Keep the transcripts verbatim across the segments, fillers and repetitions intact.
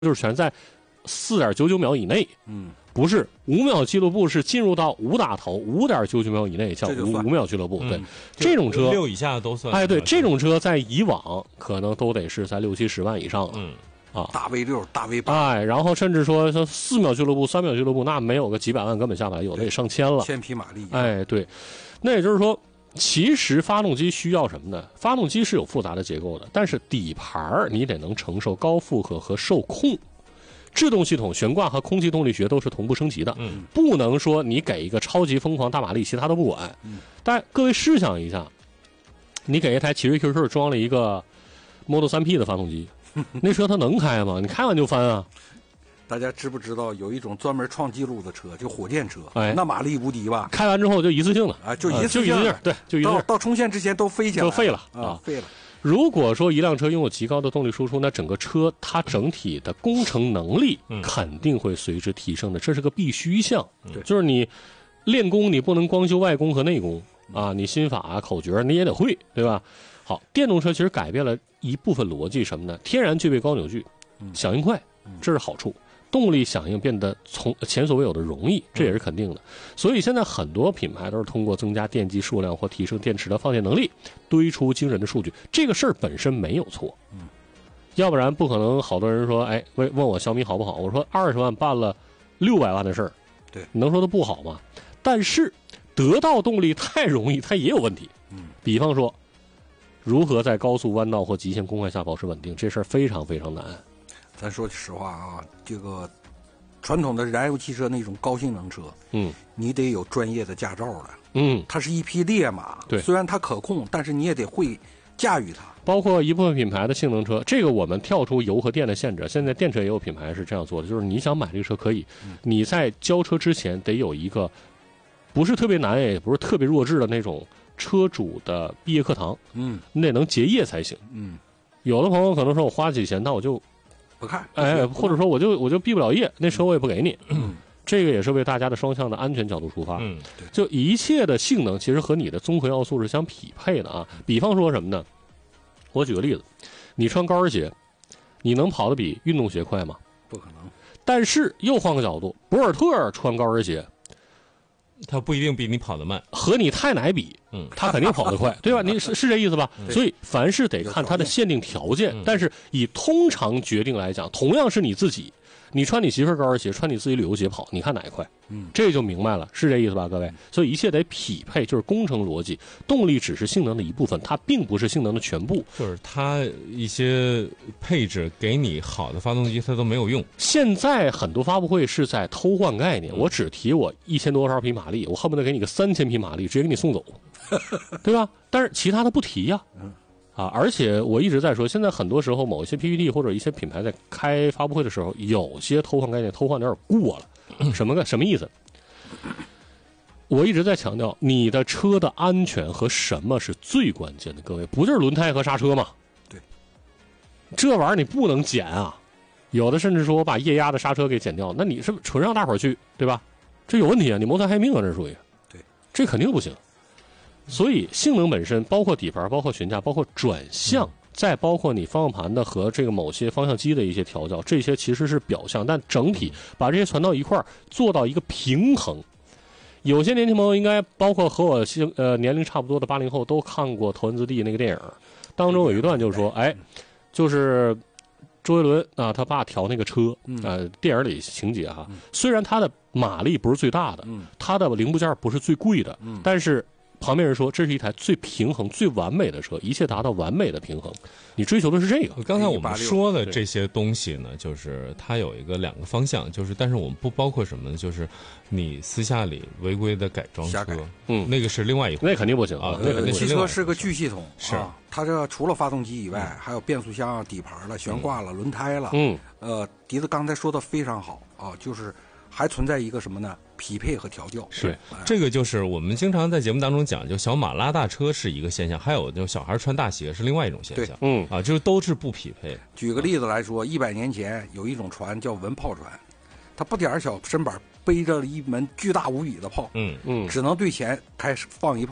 就是全在四点九九秒以内。 嗯， 不是五秒俱乐部是进入到五打头五点九九秒以内，叫五五秒俱乐部。对， 嗯、 这种车六以下都算。 哎，对，这种车在以往可能都得是在六七十万以上了。 嗯。 啊， 大 V 六、大 V 八， 哎，然后甚至说说四秒俱乐部、三秒俱乐部，那没有个几百万根本下不来，有的也上千了， 千匹马力。 哎，对，那也就是说，其实发动机需要什么呢？发动机是有复杂的结构的，但是底盘你得能承受高负荷和受控。制动系统、悬挂和空气动力学都是同步升级的， 嗯， 不能说你给一个超级疯狂大马力，其他都不管。 嗯， 但各位试想一下，你给一台奇瑞 Q Q 装了一个 Model 三 P 的发动机。那车它能开吗？你开完就翻啊！ 大家知不知道有一种专门创纪录的车，就火箭车， 哎， 那马力无敌吧？ 开完之后就一次性的啊，就一次性，就一次性，对，就一次性。 到到冲线之前都飞起来， 就废了啊，废了。 如果说一辆车拥有极高的动力输出，那整个车它整体的工程能力肯定会随之提升的，这是个必须项。 对， 就是你练功，你不能光修外功和内功啊，你心法啊、口诀你也得会，对吧？好，电动车其实改变了一部分逻辑，什么呢？天然具备高扭矩，响应快，这是好处。动力响应变得从前所未有的容易，这也是肯定的。所以现在很多品牌都是通过增加电机数量或提升电池的放电能力，堆出惊人的数据。这个事儿本身没有错， 嗯， 要不然不可能。好多人说，哎，问问我小米好不好？我说二十万办了六百万的事儿， 对， 你能说它不好吗？但是得到动力太容易，它也有问题。 嗯， 比方说，如何在高速弯道或极限公快下保持稳定，这事儿非常非常难。 咱说实话啊，这个传统的燃油汽车那种高性能车， 嗯， 你得有专业的驾照的， 嗯， 它是一匹烈马， 对， 虽然它可控，但是你也得会驾驭它。 包括一部分品牌的性能车，这个我们跳出油和电的限制，现在电车也有品牌是这样做的，就是你想买这个车可以， 嗯、 你在交车之前得有一个不是特别难也不是特别弱智的那种车主的毕业课堂， 嗯， 你得能结业才行。 嗯， 有的朋友可能说我花几钱，那我就。 不看， 哎，或者说我就我就毕不了业，那车我也不给你。 嗯， 这个也是为大家的双向的安全角度出发。 嗯， 对， 就一切的性能其实和你的综合要素是相匹配的啊。比方说什么呢？我举个例子，你穿高跟鞋，你能跑得比运动鞋快吗？ 不可能。 但是又换个角度，博尔特穿高跟鞋， 他不一定比你跑得慢， 和你太奶比， 嗯， 他肯定跑得快，对吧？你是是这意思吧？ 嗯、 所以凡事得看它的限定条件，但是以通常决定来讲，同样是你自己，你穿你媳妇儿高跟鞋，穿你自己旅游鞋跑，你看哪一快？ 嗯， 这就明白了，是这意思吧，各位？所以一切得匹配，就是工程逻辑，动力只是性能的一部分，它并不是性能的全部。 就是它一些配置给你好的发动机，它都没有用。 现在很多发布会是在偷换概念，我只提我一千多少匹马力，我恨不得给你个三千匹马力，直接给你送走，对吧？但是其他的不提呀、啊。啊，而且我一直在说，现在很多时候某一些 P P T 或者一些品牌在开发布会的时候，有些偷换概念偷换的有点过了。什么个什么意思？我一直在强调，你的车的安全和什么是最关键的？各位，不就是轮胎和刹车吗？ 对， 这玩意儿你不能减啊！有的甚至说我把液压的刹车给减掉，那你是不是纯让大伙儿去，对吧？这有问题啊！你谋财害命啊！这属于， 对， 这肯定不行。所以性能本身，包括底盘，包括悬架，包括转向，嗯、再包括你方向盘的和这个某些方向机的一些调教，这些其实是表象，但整体把这些传到一块儿，做到一个平衡。有些年轻朋友应该包括和我性呃年龄差不多的八零后都看过《头文字 D》那个电影，当中有一段就是说，哎，就是周杰伦啊他爸调那个车，呃，电影里情节哈，虽然他的马力不是最大的，他的零部件不是最贵的，但是。旁边人说这是一台最平衡最完美的车，一切达到完美的平衡，你追求的是这个。 刚才我们说的这些东西呢，就是它有一个两个方向，就是但是我们不包括什么呢？就是你私下里违规的改装车，嗯，那个是另外一回事， 那肯定不行啊。那肯定汽车是个巨系统， 是、 啊、它这除了发动机以外，嗯、还有变速箱、底盘了、悬挂了、嗯、轮胎了。 嗯， 呃，笛子刚才说的非常好啊，就是还存在一个什么呢？匹配和调教。 是，这个就是我们经常在节目当中讲，就小马拉大车是一个现象，还有就小孩穿大鞋是另外一种现象。 嗯啊，就是都是不匹配。 举个例子来说，一百年前有一种船叫文炮船，它不点小身板背着一门巨大无比的炮， 嗯嗯，只能对前开始放一炮，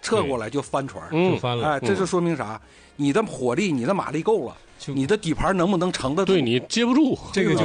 侧过来就翻船， 就翻了。 哎，这就说明啥？你的火力、你的马力够了，你的底盘能不能承得住？ 对，你接不住， 这个就